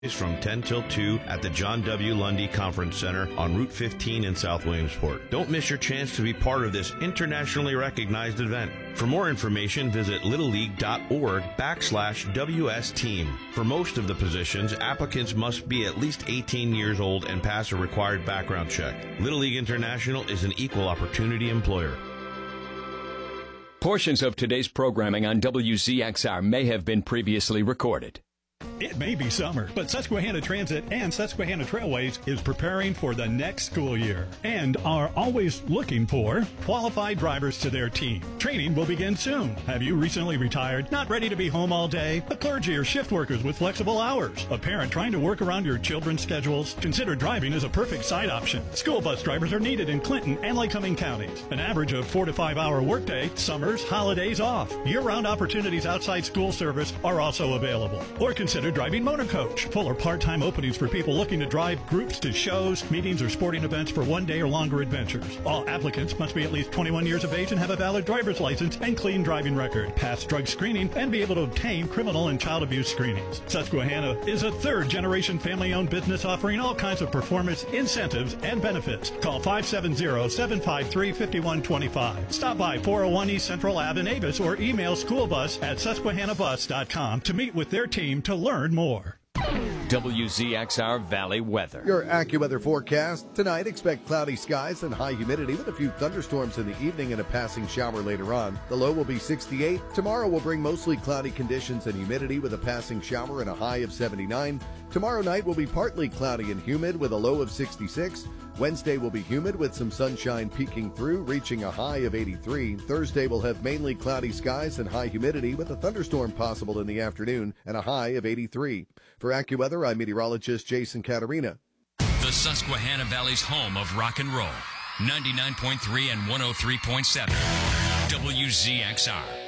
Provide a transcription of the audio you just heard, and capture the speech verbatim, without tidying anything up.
is from ten till two at the John W. Lundy Conference Center on Route fifteen in South Williamsport. Don't miss your chance to be part of this internationally recognized event. For more information, visit littleleague.org backslash WS team. For most of the positions, applicants must be at least eighteen years old and pass a required background check. Little League International is an equal opportunity employer. Portions of today's programming on W Z X R may have been previously recorded. It may be summer, but Susquehanna Transit and Susquehanna Trailways is preparing for the next school year and are always looking for qualified drivers to their team. Training will begin soon. Have you recently retired, not ready to be home all day? A clergy or shift workers with flexible hours? A parent trying to work around your children's schedules? Consider driving as a perfect side option. School bus drivers are needed in Clinton and Lycoming counties. An average of four to five hour workday, summers, holidays off. Year-round opportunities outside school service are also available. Or consider driving motor coach. Full or part-time openings for people looking to drive groups to shows, meetings, or sporting events for one day or longer adventures. All applicants must be at least twenty-one years of age and have a valid driver's license and clean driving record, pass drug screening, and be able to obtain criminal and child abuse screenings. Susquehanna is a third-generation family-owned business offering all kinds of performance, incentives, and benefits. Call five seven zero, seven five three, five one two five. Stop by four oh one East Central Ave in Avis or email schoolbus at susquehanna bus dot com to meet with their team to learn more. W Z X R Valley weather. Your AccuWeather forecast. Tonight, expect cloudy skies and high humidity with a few thunderstorms in the evening and a passing shower later on. The low will be sixty-eight. Tomorrow will bring mostly cloudy conditions and humidity with a passing shower and a high of seventy-nine. Tomorrow night will be partly cloudy and humid with a low of sixty-six. Wednesday will be humid with some sunshine peeking through, reaching a high of eighty-three. Thursday will have mainly cloudy skies and high humidity with a thunderstorm possible in the afternoon and a high of eighty-three. For AccuWeather, I'm meteorologist Jason Caterina. The Susquehanna Valley's home of rock and roll. ninety-nine point three and one oh three point seven. W Z X R.